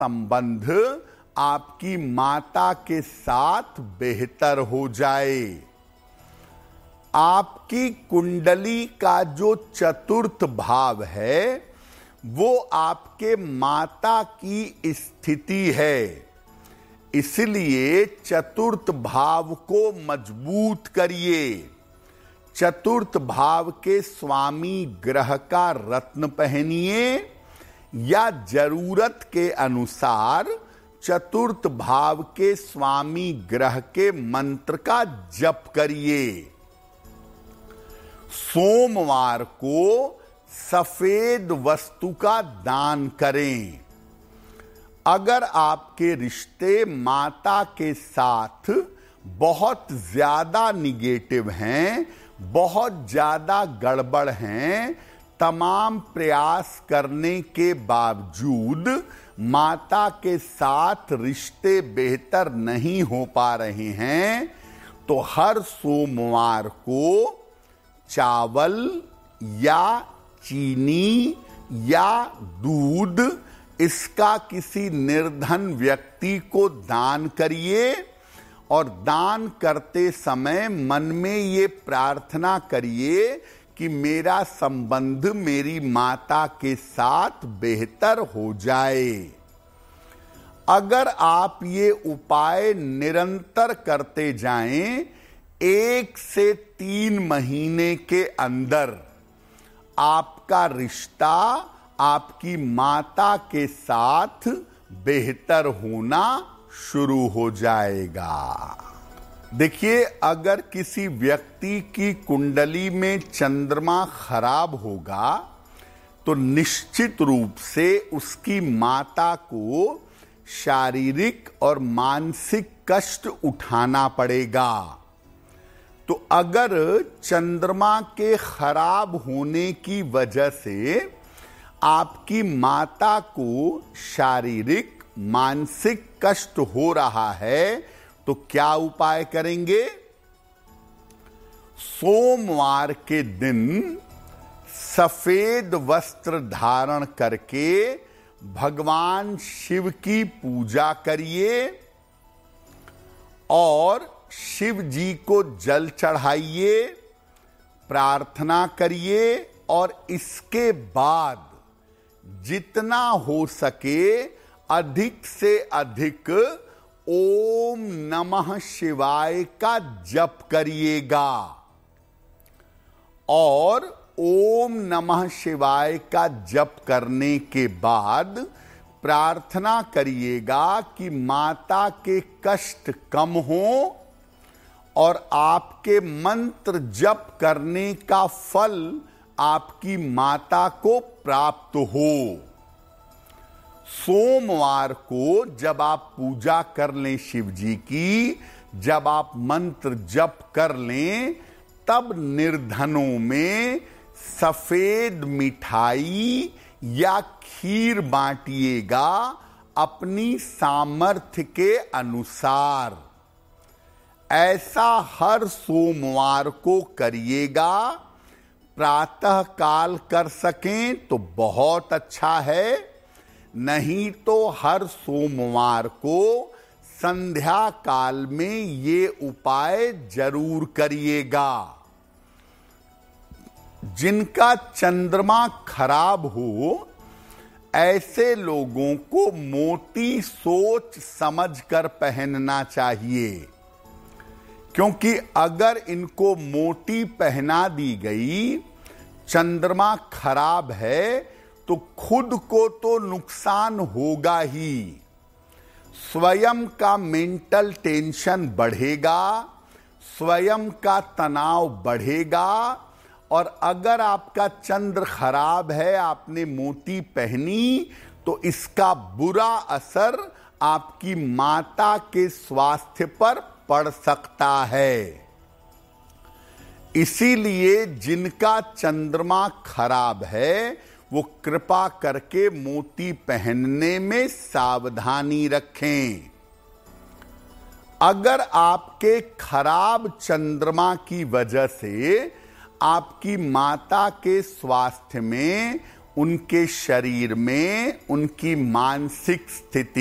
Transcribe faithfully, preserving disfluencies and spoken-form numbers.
संबंध आपकी माता के साथ बेहतर हो जाए। आपकी कुंडली का जो चतुर्थ भाव है वो आपके माता की स्थिति है, इसलिए चतुर्थ भाव को मजबूत करिए। चतुर्थ भाव के स्वामी ग्रह का रत्न पहनिए या जरूरत के अनुसार चतुर्थ भाव के स्वामी ग्रह के मंत्र का जप करिए। सोमवार को सफेद वस्तु का दान करें। अगर आपके रिश्ते माता के साथ बहुत ज्यादा निगेटिव हैं, बहुत ज्यादा गड़बड़ हैं, तमाम प्रयास करने के बावजूद माता के साथ रिश्ते बेहतर नहीं हो पा रहे हैं, तो हर सोमवार को चावल या चीनी या दूध इसका किसी निर्धन व्यक्ति को दान करिए और दान करते समय मन में ये प्रार्थना करिए कि मेरा संबंध मेरी माता के साथ बेहतर हो जाए। अगर आप ये उपाय निरंतर करते जाएं, एक से तीन महीने के अंदर आपका रिश्ता आपकी माता के साथ बेहतर होना शुरू हो जाएगा। देखिए, अगर किसी व्यक्ति की कुंडली में चंद्रमा खराब होगा तो निश्चित रूप से उसकी माता को शारीरिक और मानसिक कष्ट उठाना पड़ेगा। तो अगर चंद्रमा के खराब होने की वजह से आपकी माता को शारीरिक मानसिक कष्ट हो रहा है तो क्या उपाय करेंगे? सोमवार के दिन सफेद वस्त्र धारण करके भगवान शिव की पूजा करिए और शिव जी को जल चढ़ाइए, प्रार्थना करिए और इसके बाद जितना हो सके अधिक से अधिक ओम नमः शिवाय का जप करिएगा। और ओम नमः शिवाय का जप करने के बाद प्रार्थना करिएगा कि माता के कष्ट कम हो और आपके मंत्र जप करने का फल आपकी माता को प्राप्त हो। सोमवार को जब आप पूजा कर लें शिव जी की, जब आप मंत्र जप कर लें, तब निर्धनों में सफेद मिठाई या खीर बांटिएगा अपनी सामर्थ्य के अनुसार। ऐसा हर सोमवार को करिएगा। प्रातः काल कर सकें तो बहुत अच्छा है, नहीं तो हर सोमवार को संध्या काल में ये उपाय जरूर करिएगा। जिनका चंद्रमा खराब हो, ऐसे लोगों को मोती सोच समझकर पहनना चाहिए, क्योंकि अगर इनको मोटी पहना दी गई, चंद्रमा खराब है, तो खुद को तो नुकसान होगा ही, स्वयं का मेंटल टेंशन बढ़ेगा, स्वयं का तनाव बढ़ेगा। और अगर आपका चंद्र खराब है, आपने मोती पहनी, तो इसका बुरा असर आपकी माता के स्वास्थ्य पर पड़ सकता है। इसीलिए जिनका चंद्रमा खराब है वो कृपा करके मोती पहनने में सावधानी रखें। अगर आपके खराब चंद्रमा की वजह से आपकी माता के स्वास्थ्य में उनके शरीर में उनकी मानसिक स्थिति